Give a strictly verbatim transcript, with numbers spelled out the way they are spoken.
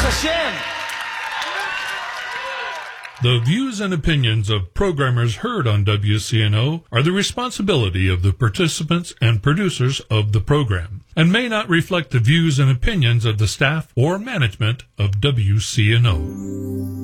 Hashem. The views and opinions of programmers heard on W C N O are the responsibility of the participants and producers of the program, and may not reflect the views and opinions of the staff or management of W C N O.